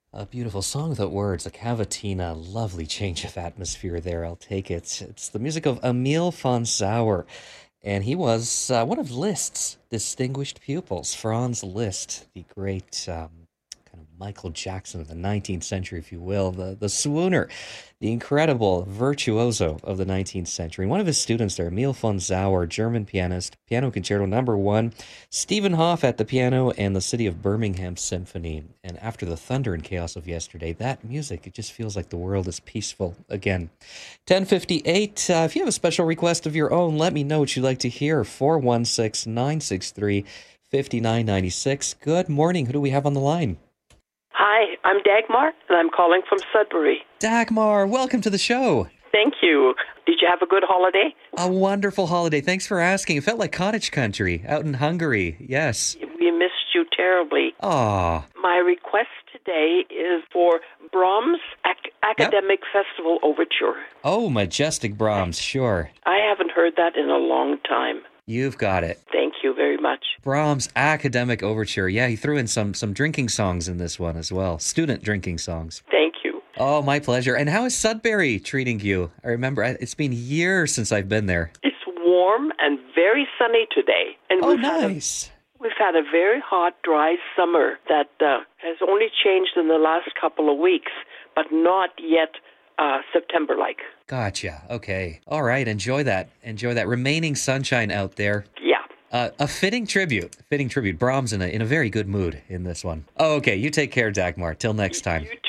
A beautiful song without words, a cavatina, lovely change of atmosphere there. I'll take it. It's the music of Emil von Sauer, and he was one of Liszt's distinguished pupils. Franz Liszt, the great kind of Michael Jackson of the 19th century, if you will, the swooner, the incredible virtuoso of the 19th century. One of his students there, Emil von Sauer, German pianist, Piano Concerto Number One, Stephen Hoff at the piano, and the City of Birmingham Symphony. And after the thunder and chaos of yesterday, that music, it just feels like the world is peaceful again. 10:58. If you have a special request of your own, let me know what you'd like to hear. 416-963-5996. Good morning. Who do we have on the line? Hi, I'm Dagmar, and I'm calling from Sudbury. Dagmar, welcome to the show. Thank you. Did you have a good holiday? A wonderful holiday. Thanks for asking. It felt like cottage country out in Hungary. Yes. We missed you terribly. Aw. My request today is for Brahms' Academic Festival Overture. Oh, majestic Brahms, sure. I haven't heard that in a long time. You've got it. Thank you very much. Brahms' Academic Overture. Yeah, he threw in some drinking songs in this one as well. Student drinking songs. Thank you. Oh, my pleasure. And how is Sudbury treating you? I remember it's been years since I've been there. It's warm and very sunny today. And nice. We've had a very hot, dry summer that has only changed in the last couple of weeks, but not yet September-like. Gotcha. Okay. All right. Enjoy that. Enjoy that. Remaining sunshine out there. Yeah. A fitting tribute. Brahms in a very good mood in this one. Oh, okay. You take care, Dagmar. Till next time. You